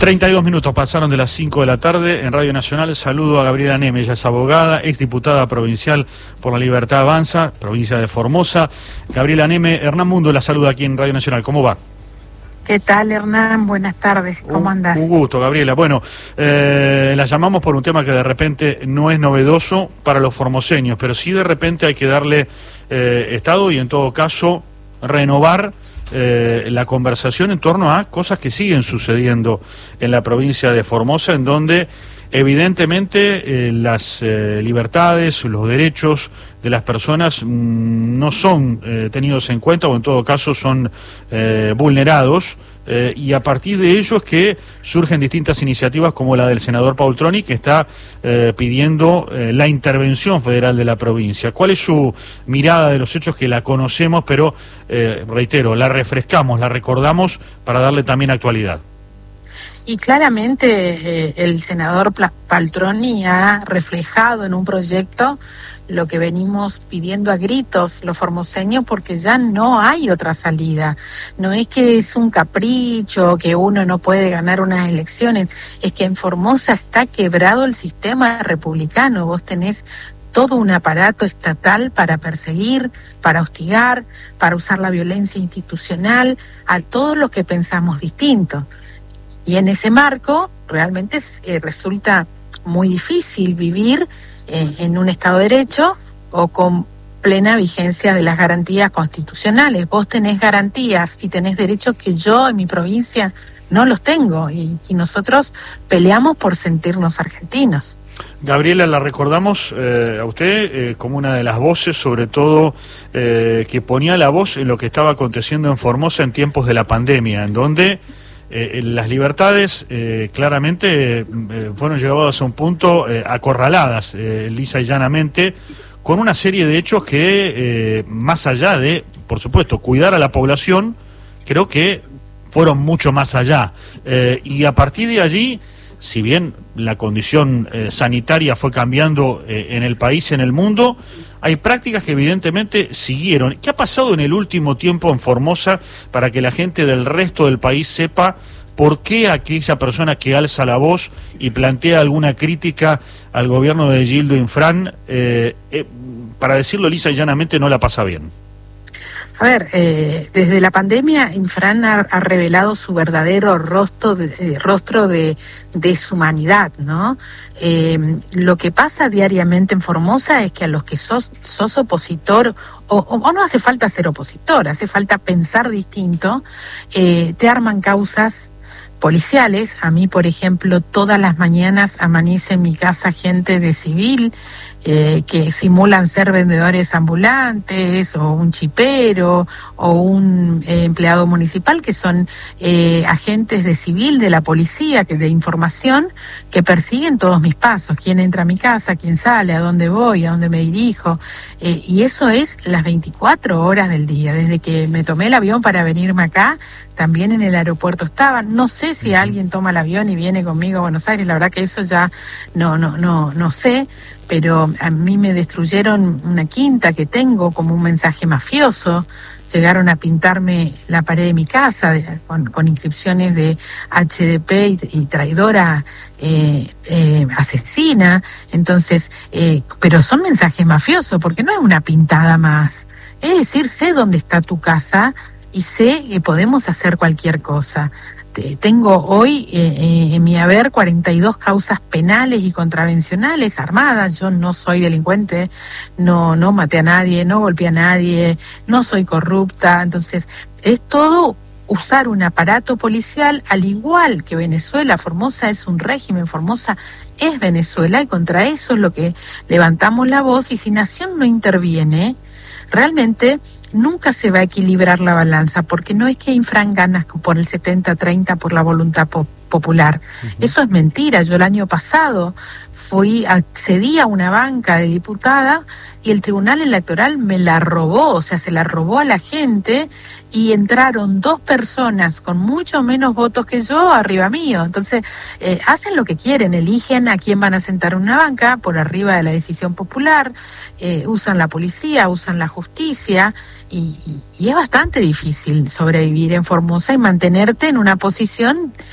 32 minutos pasaron de las 5 de la tarde en Radio Nacional. Saludo a Gabriela Neme, ella es abogada, exdiputada provincial por la Libertad Avanza, provincia de Formosa. Gabriela Neme, Hernán Mundo la saluda aquí en Radio Nacional. ¿Cómo va? ¿Qué tal, Hernán? Buenas tardes, ¿cómo andás? Un gusto, Gabriela. Bueno, la llamamos por un tema que de repente no es novedoso para los formoseños, pero sí de repente hay que darle estado y en todo caso renovar la conversación en torno a cosas que siguen sucediendo en la provincia de Formosa, en donde evidentemente las libertades, los derechos de las personas no son tenidos en cuenta, o en todo caso son vulnerados, y a partir de ello es que surgen distintas iniciativas como la del senador Paul Troni, que está pidiendo la intervención federal de la provincia. ¿Cuál es su mirada de los hechos, que la conocemos, pero reitero, la refrescamos, la recordamos para darle también actualidad? Y claramente el senador Paltroni ha reflejado en un proyecto lo que venimos pidiendo a gritos los formoseños, porque ya no hay otra salida. No es que es un capricho, que uno no puede ganar unas elecciones, es que en Formosa está quebrado el sistema republicano. Vos tenés todo un aparato estatal para perseguir, para hostigar, para usar la violencia institucional a todos los que pensamos distinto. Y en ese marco realmente resulta muy difícil vivir en un Estado de Derecho o con plena vigencia de las garantías constitucionales. Vos tenés garantías y tenés derechos que yo en mi provincia no los tengo, y nosotros peleamos por sentirnos argentinos. Gabriela, la recordamos a usted como una de las voces, sobre todo que ponía la voz en lo que estaba aconteciendo en Formosa en tiempos de la pandemia, en donde las libertades claramente fueron llevadas a un punto acorraladas, lisa y llanamente, con una serie de hechos que, más allá de, por supuesto, cuidar a la población, creo que fueron mucho más allá. Y a partir de allí, si bien la condición sanitaria fue cambiando en el país, en el mundo, hay prácticas que evidentemente siguieron. ¿Qué ha pasado en el último tiempo en Formosa para que la gente del resto del país sepa por qué aquella persona que alza la voz y plantea alguna crítica al gobierno de Gildo Infran, para decirlo lisa y llanamente, no la pasa bien? A ver, desde la pandemia, Infran ha revelado su verdadero rostro de deshumanidad, ¿no? Lo que pasa diariamente en Formosa es que a los que sos opositor, o no hace falta ser opositor, hace falta pensar distinto, te arman causas policiales. A mí, por ejemplo, todas las mañanas amanece en mi casa gente de civil que simulan ser vendedores ambulantes, o un chipero, o un empleado municipal, que son agentes de civil de la policía, de información, que persiguen todos mis pasos, quién entra a mi casa, quién sale, a dónde voy, a dónde me dirijo, y eso es las 24 horas del día. Desde que me tomé el avión para venirme acá, también en el aeropuerto estaban. No sé si alguien toma el avión y viene conmigo a Buenos Aires, la verdad que eso ya no sé, pero a mí me destruyeron una quinta que tengo como un mensaje mafioso. Llegaron a pintarme la pared de mi casa con inscripciones de HDP y traidora, asesina. Entonces, pero son mensajes mafiosos, porque no es una pintada más. Es decir, sé dónde está tu casa y sé que podemos hacer cualquier cosa. Tengo hoy en mi haber 42 causas penales y contravencionales armadas. Yo no soy delincuente, no maté a nadie, no golpeé a nadie, no soy corrupta. Entonces, es todo usar un aparato policial, al igual que Venezuela. Formosa es un régimen, Formosa es Venezuela, y contra eso es lo que levantamos la voz. Y si Nación no interviene, realmente nunca se va a equilibrar la balanza, porque no es que Infran gana por el 70-30 por la voluntad popular. Eso es mentira. Yo el año pasado accedí a una banca de diputada y el Tribunal Electoral me la robó, o sea, se la robó a la gente, y entraron 2 personas con mucho menos votos que yo arriba mío. Entonces, hacen lo que quieren, eligen a quién van a sentar en una banca por arriba de la decisión popular, usan la policía, usan la justicia, y es bastante difícil sobrevivir en Formosa y mantenerte en una posición sin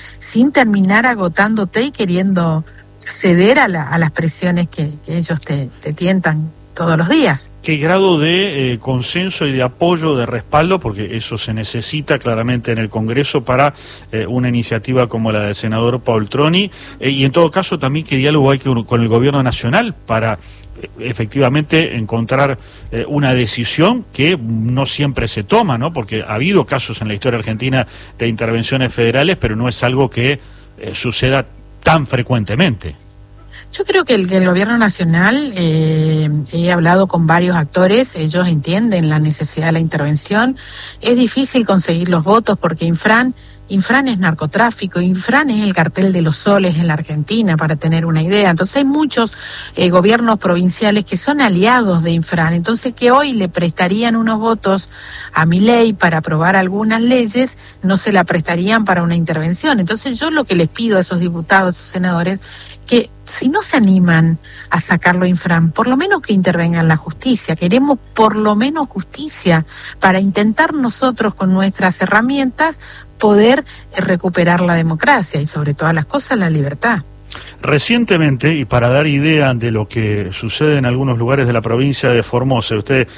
sin terminar agotándote y queriendo ceder a las presiones que ellos te tientan todos los días. ¿Qué grado de consenso y de apoyo, de respaldo, porque eso se necesita claramente en el Congreso para una iniciativa como la del senador Poltroni, y en todo caso también qué diálogo hay con el gobierno nacional para efectivamente encontrar una decisión que no siempre se toma, ¿no? Porque ha habido casos en la historia argentina de intervenciones federales, pero no es algo que suceda tan frecuentemente. Yo creo que el gobierno nacional, he hablado con varios actores, ellos entienden la necesidad de la intervención. Es difícil conseguir los votos porque Infran es narcotráfico, Infran es el cartel de los soles en la Argentina, para tener una idea. Entonces hay muchos gobiernos provinciales que son aliados de Infran, entonces que hoy le prestarían unos votos a Milei para aprobar algunas leyes, no se la prestarían para una intervención. Entonces yo lo que les pido a esos diputados, a esos senadores, que si no se animan a sacarlo Infran, por lo menos que intervengan la justicia. Queremos por lo menos justicia para intentar nosotros con nuestras herramientas poder recuperar la democracia y sobre todas las cosas la libertad. Recientemente, y para dar idea de lo que sucede en algunos lugares de la provincia de Formosa, usted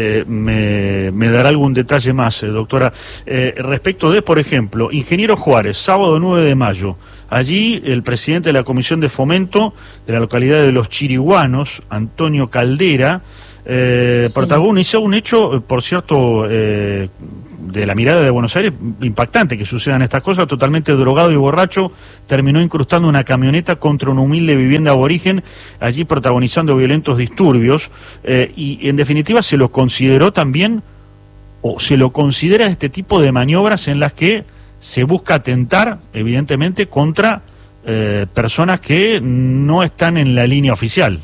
me dará algún detalle más, doctora, respecto de, por ejemplo, Ingeniero Juárez, sábado 9 de mayo, allí el presidente de la Comisión de Fomento de la localidad de Los Chiriguanos, Antonio Caldera, protagonizó un hecho, por cierto, de la mirada de Buenos Aires, impactante que sucedan estas cosas. Totalmente drogado y borracho, terminó incrustando una camioneta contra una humilde vivienda aborigen, allí protagonizando violentos disturbios, y en definitiva se lo consideró también, o se lo considera este tipo de maniobras en las que se busca atentar, evidentemente, contra personas que no están en la línea oficial.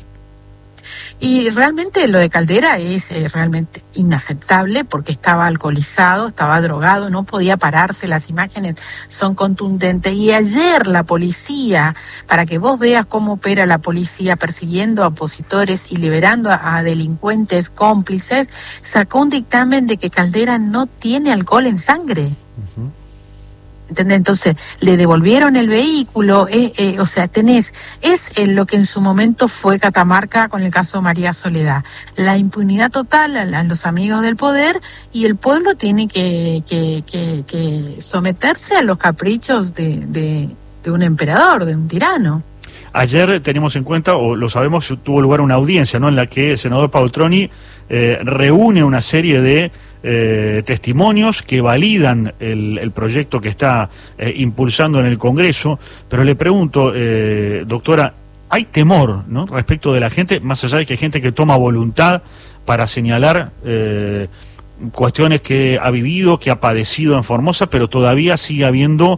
Y realmente lo de Caldera es realmente inaceptable porque estaba alcoholizado, estaba drogado, no podía pararse, las imágenes son contundentes. Y ayer la policía, para que vos veas cómo opera la policía persiguiendo a opositores y liberando a delincuentes cómplices, sacó un dictamen de que Caldera no tiene alcohol en sangre. Uh-huh. ¿Entendés? Entonces le devolvieron el vehículo, o sea, es lo que en su momento fue Catamarca con el caso María Soledad, la impunidad total a los amigos del poder, y el pueblo tiene que someterse a los caprichos de un emperador, de un tirano. Ayer tenemos en cuenta, o lo sabemos, tuvo lugar una audiencia, ¿no?, en la que el senador Poltroni reúne una serie de testimonios que validan el proyecto que está impulsando en el Congreso, pero le pregunto, doctora, ¿hay temor, ¿no?, respecto de la gente, más allá de que hay gente que toma voluntad para señalar cuestiones que ha vivido, que ha padecido en Formosa, pero todavía sigue habiendo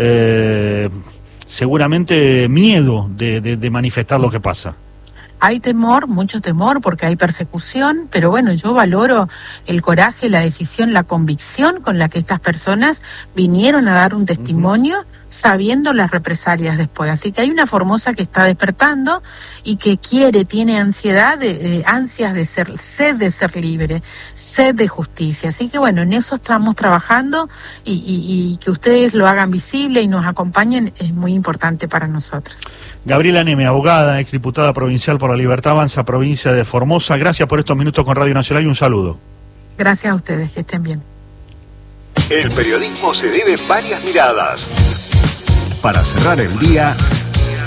seguramente miedo de manifestar lo que pasa? Hay temor, mucho temor, porque hay persecución, pero bueno, yo valoro el coraje, la decisión, la convicción con la que estas personas vinieron a dar un testimonio, sabiendo las represalias después. Así que hay una Formosa que está despertando y que tiene ansiedad, ansias de ser, sed de ser libre, sed de justicia. Así que bueno, en eso estamos trabajando, y que ustedes lo hagan visible y nos acompañen es muy importante para nosotros. Gabriela Neme, abogada, exdiputada provincial por la Libertad Avanza, provincia de Formosa. Gracias por estos minutos con Radio Nacional y un saludo. Gracias a ustedes, que estén bien. El periodismo se vive en varias miradas. Para cerrar el día,